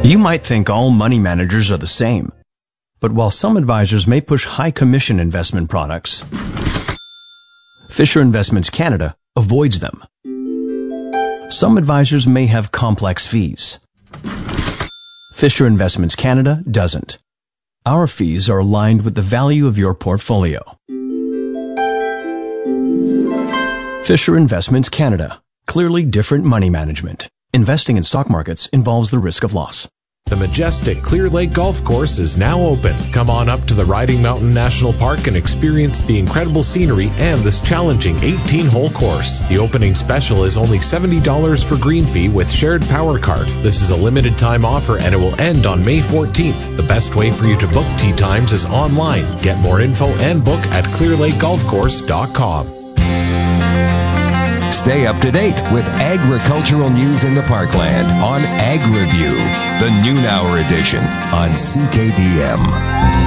You might think all money managers are the same, but while some advisors may push high commission investment products, Fisher Investments Canada avoids them. Some advisors may have complex fees. Fisher Investments Canada doesn't. Our fees are aligned with the value of your portfolio. Fisher Investments Canada. Clearly different money management. Investing in stock markets involves the risk of loss. The majestic Clear Lake Golf Course is now open. Come on up to the Riding Mountain National Park and experience the incredible scenery and this challenging 18-hole course. The opening special is only $70 for green fee with shared power card. This is a limited time offer and it will end on May 14th. The best way for you to book tee times is online. Get more info and book at clearlakegolfcourse.com. Stay up to date with agricultural news in the Parkland on Ag Review, the noon hour edition on CKDM.